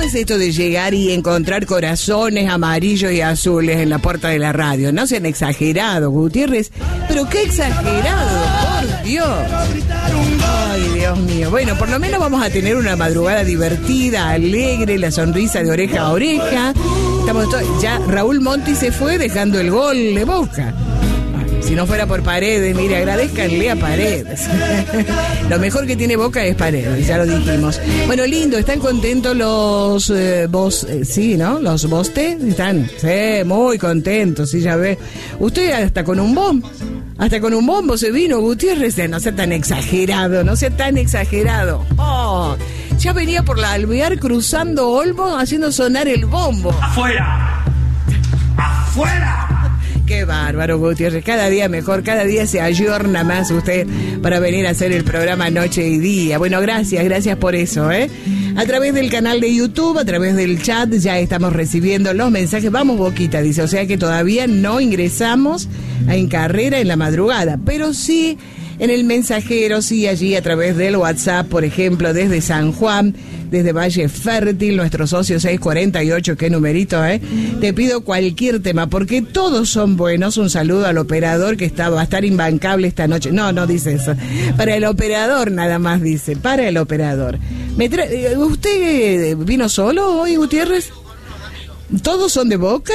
es esto de llegar y encontrar corazones amarillos y azules en la puerta de la radio? No sean exagerados, Gutiérrez. Pero qué exagerado, por Dios. Ay, Dios mío. Bueno, por lo menos vamos a tener una madrugada divertida, alegre, la sonrisa de oreja a oreja. Ya Raúl Monti se fue dejando el gol de Boca. Si no fuera por Paredes, mire, agradezcanle a Paredes. Lo mejor que tiene Boca es Paredes, ya lo dijimos. Bueno, lindo, ¿están contentos los sí, ¿no? Los Boste, ¿están? Sí, muy contentos, sí, ya ve. Usted hasta con un bombo se vino, Gutiérrez. No sea tan exagerado, no sea tan exagerado. Oh, ya venía por la Alvear cruzando Olmo haciendo sonar el bombo. ¡Afuera! ¡Afuera! Qué bárbaro, Gutiérrez, cada día mejor, cada día se ayorna más usted para venir a hacer el programa Noche y Día. Bueno, gracias por eso, ¿eh? A través del canal de YouTube, a través del chat, ya estamos recibiendo los mensajes. Vamos, Boquita, dice, o sea que todavía no ingresamos en carrera en la madrugada, pero sí en el mensajero, sí, allí a través del WhatsApp, por ejemplo, desde San Juan, desde Valle Fértil, nuestro socio 648, qué numerito, te pido cualquier tema, porque todos son buenos. Un saludo al operador que va a estar imbancable esta noche. No dice eso. Para el operador nada más dice, para el operador. ¿Usted vino solo hoy, Gutiérrez? ¿Todos son de Boca?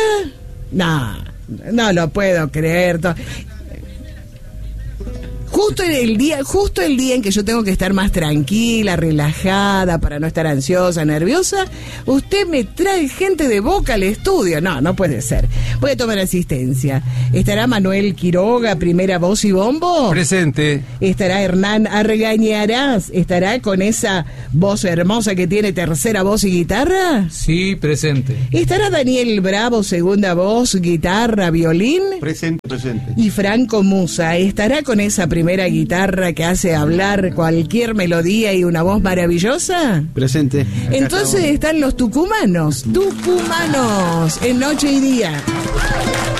No lo puedo creer. Justo el día en que yo tengo que estar más tranquila, relajada, para no estar ansiosa, nerviosa, usted me trae gente de Boca al estudio. No puede ser. Voy a tomar asistencia. ¿Estará Manuel Quiroga, primera voz y bombo? Presente. ¿Estará Hernán Argañarás? ¿Estará con esa voz hermosa que tiene tercera voz y guitarra? Sí, presente. ¿Estará Daniel Bravo, segunda voz, guitarra, violín? Presente. ¿Y Franco Musa estará con esa primera guitarra que hace hablar cualquier melodía y una voz maravillosa? Presente. Entonces están los tucumanos en Noche y Día.